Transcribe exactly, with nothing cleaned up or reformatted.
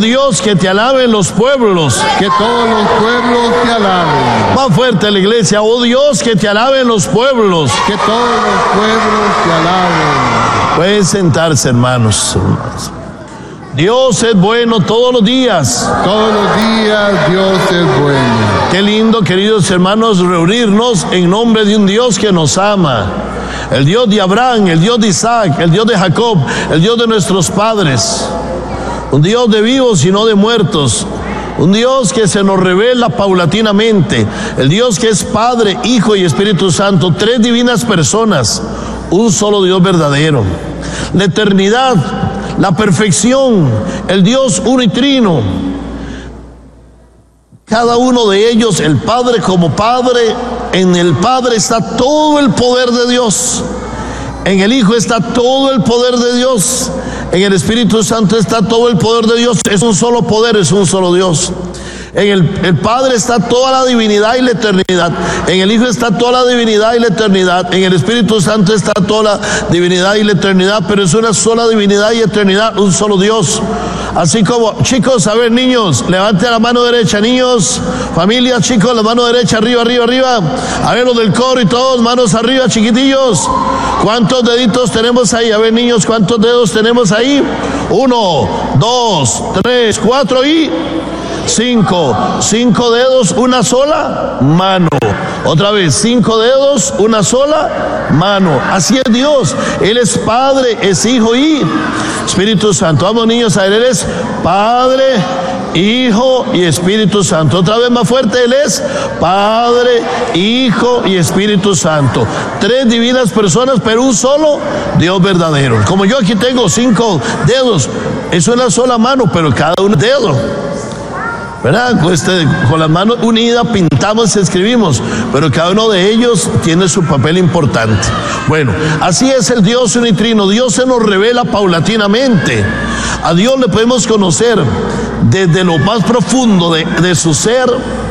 Dios, que te alaben los pueblos. Que todos los pueblos te alaben. Más fuerte la iglesia. Oh Dios, que te alaben los pueblos. Que todos los pueblos te alaben. Pueden sentarse, hermanos. Dios es bueno todos los días. Todos los días Dios es bueno. Qué lindo, queridos hermanos, reunirnos en nombre de un Dios que nos ama. El Dios de Abraham, el Dios de Isaac, el Dios de Jacob, el Dios de nuestros padres. Un Dios de vivos y no de muertos. Un Dios que se nos revela paulatinamente. El Dios que es Padre, Hijo y Espíritu Santo. Tres divinas personas. Un solo Dios verdadero. La eternidad, la perfección, el Dios uno y trino. Cada uno de ellos, el Padre como Padre, en el Padre está todo el poder de Dios. En el Hijo está todo el poder de Dios. En el Espíritu Santo está todo el poder de Dios. Es un solo poder, es un solo Dios. En el, el Padre está toda la divinidad y la eternidad. En el Hijo está toda la divinidad y la eternidad. En el Espíritu Santo está toda la divinidad y la eternidad. Pero es una sola divinidad y eternidad, un solo Dios. Así como, chicos, a ver, niños, levanten la mano derecha, niños, familia, chicos, la mano derecha, arriba, arriba, arriba. A ver, los del coro y todos, manos arriba, chiquitillos. ¿Cuántos deditos tenemos ahí? A ver, niños, ¿cuántos dedos tenemos ahí? Uno, dos, tres, cuatro y cinco. Cinco dedos, una sola mano. Otra vez, cinco dedos, una sola mano. Así es Dios. Él es Padre, es Hijo y Espíritu Santo. Vamos, niños, a ver, Él es Padre, Hijo y Espíritu Santo. Otra vez más fuerte, Él es Padre, Hijo y Espíritu Santo. Tres divinas personas, pero un solo Dios verdadero. Como yo aquí tengo cinco dedos, es una sola mano, pero cada uno es dedo. ¿Verdad? Con, este, con las manos unidas pintamos y escribimos, pero cada uno de ellos tiene su papel importante. Bueno, así es el Dios unitrino. Dios se nos revela paulatinamente. A Dios le podemos conocer desde lo más profundo de, de su ser,